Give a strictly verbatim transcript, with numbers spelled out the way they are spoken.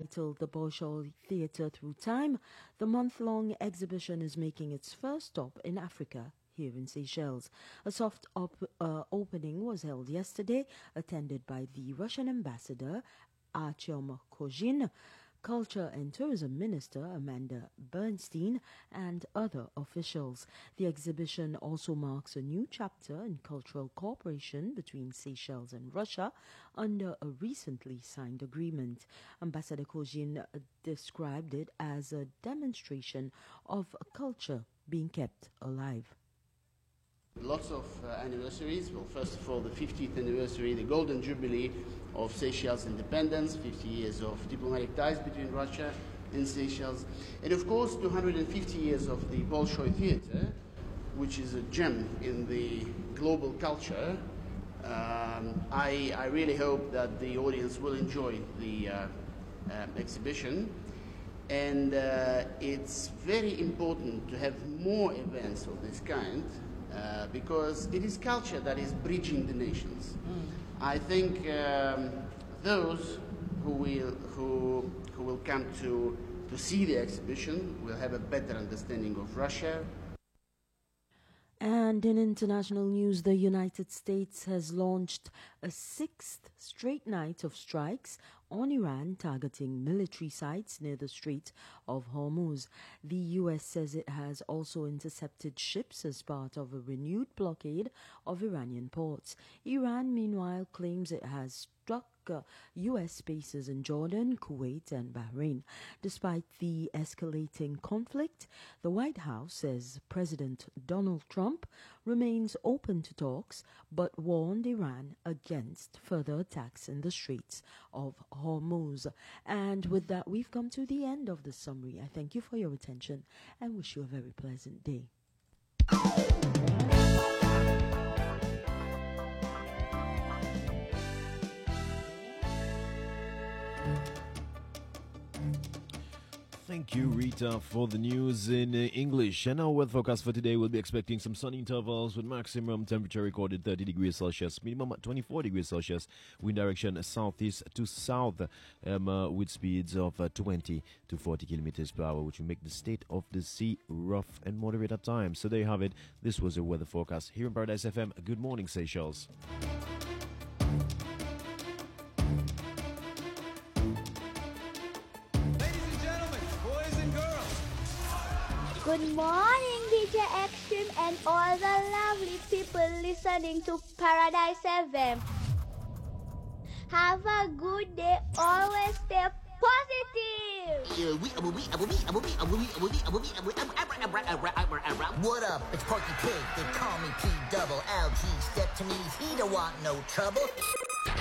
Titled The Bolshoi Theatre Through Time, the month-long exhibition is making its first stop in Africa, here in Seychelles. A soft op- uh, opening was held yesterday, attended by the Russian ambassador, Artyom Kozhin, Culture and Tourism Minister Amanda Bernstein, and other officials. The exhibition also marks a new chapter in cultural cooperation between Seychelles and Russia under a recently signed agreement. Ambassador Kozhin described it as a demonstration of a culture being kept alive. Lots of uh, anniversaries. Well, first of all, the fiftieth anniversary, the Golden Jubilee of Seychelles independence, fifty years of diplomatic ties between Russia and Seychelles, and of course, two hundred fifty years of the Bolshoi Theatre, which is a gem in the global culture. Um, I, I really hope that the audience will enjoy the uh, uh, exhibition. And uh, it's very important to have more events of this kind. Uh, because it is culture that is bridging the nations. Mm. I think um, those who will who who will come to to see the exhibition will have a better understanding of Russia. And in international news, the United States has launched a sixth straight night of strikes on Iran targeting military sites near the Strait of Hormuz. The U S says it has also intercepted ships as part of a renewed blockade of Iranian ports. Iran, meanwhile, claims it has struck uh, U S bases in Jordan, Kuwait and Bahrain. Despite the escalating conflict, the White House says President Donald Trump remains open to talks but warned Iran against further attacks in the Straits of Hormuz. And with that, we've come to the end of the summary. I thank you for your attention and wish you a very pleasant day. Thank you, Rita, for the news in uh, English. And our weather forecast for today will be expecting some sunny intervals with maximum temperature recorded thirty degrees Celsius, minimum at twenty-four degrees Celsius, wind direction southeast to south um, uh, with speeds of uh, twenty to forty kilometers per hour, which will make the state of the sea rough and moderate at times. So there you have it. This was a weather forecast here in Paradise F M. Good morning, Seychelles. Good morning, D J Extreme and all the lovely people listening to Paradise F M. Have a good day, always stay positive. What up? It's Porky Pig. They call me P double L G. Step to me, he don't want no trouble.